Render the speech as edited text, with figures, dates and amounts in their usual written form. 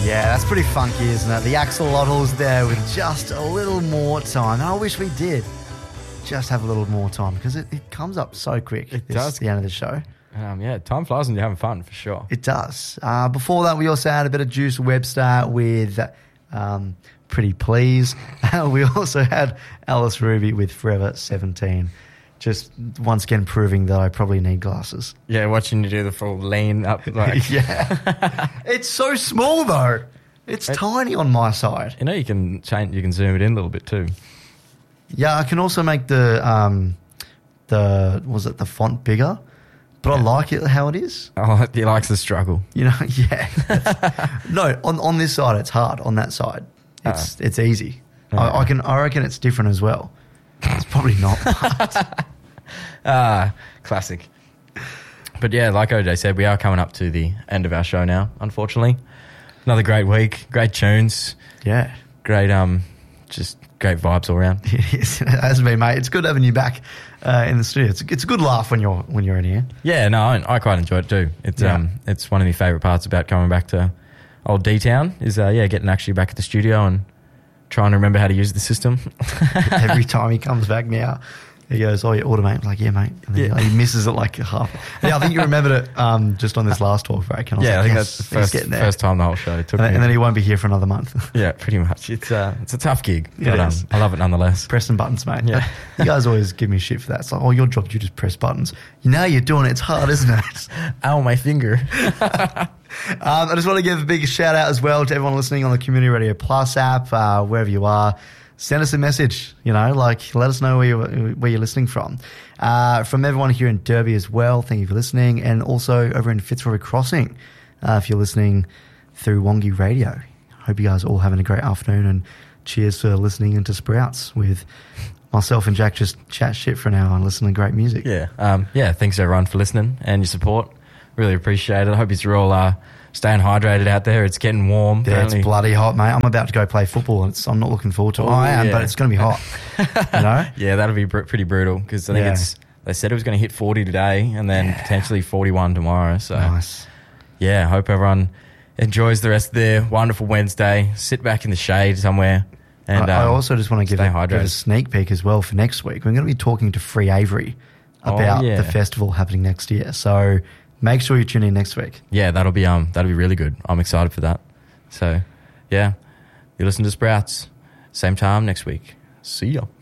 Yeah, that's pretty funky, isn't it? The axolotls there with just a little more time. I wish we did just have a little more time because it comes up so quick. It does. At the end of the show. Yeah, time flies when you're having fun, for sure. It does. Before that, we also had a bit of Juice Webster with Pretty Please. We also had Alice Ruby with Forever 17. Just once again proving that I probably need glasses. Yeah, watching you do the full lean up. Yeah. It's so small, though. It's tiny on my side. You know, you can zoom it in a little bit too. Yeah, I can also make the font bigger, but I like it how it is. Oh, he likes the struggle. You know, yeah. No, on this side it's hard. On that side, it's easy. I reckon it's different as well. It's probably not. Classic. But yeah, like OJ said, we are coming up to the end of our show now, unfortunately. Another great week, great tunes. Yeah. Great, just great vibes all around. It has been, mate. It's good having you back in the studio. It's a good laugh when you're in here. Yeah, no, I quite enjoy it too. It's one of my favourite parts about coming back to old D-Town is getting actually back at the studio and trying to remember how to use the system. Every time he comes back now, he goes, "Oh, you automate." I'm like, "Yeah, mate." And then he misses it like half. Yeah, I think you remembered it just on this last talk break. And I was I like, think yes, that's the first time the whole show took and then he won't be here for another month. Yeah, pretty much. It's a tough gig, but is. I love it nonetheless. Pressing buttons, mate. Yeah. You guys always give me shit for that. It's like, "Oh, your job, you just press buttons." Now you're doing it. It's hard, isn't it? Ow, my finger. I just want to give a big shout out as well to everyone listening on the Community Radio Plus app, wherever you are. Send us a message, let us know where you're listening from. From everyone here in Derby as well, thank you for listening. And also over in Fitzroy Crossing, if you're listening through Wongi Radio. Hope you guys are all having a great afternoon, and cheers for listening into Sprouts with myself and Jack just chat shit for an hour and listen to great music. Yeah. Thanks everyone for listening and your support. Really appreciate it. I hope you're all staying hydrated out there. It's getting warm. Yeah, it's bloody hot, mate. I'm about to go play football, and I'm not looking forward to it. I am, but it's going to be hot. Yeah, that'll be pretty brutal because I think they said it was going to hit 40 today and then potentially 41 tomorrow. So, nice. Yeah, I hope everyone enjoys the rest of their wonderful Wednesday. Sit back in the shade somewhere. And I also just want to give a sneak peek as well for next week. We're going to be talking to Free Avery about the festival happening next year. So make sure you tune in next week. Yeah, that'll be really good. I'm excited for that. So, yeah, you listen to Sprouts. Same time next week. See ya.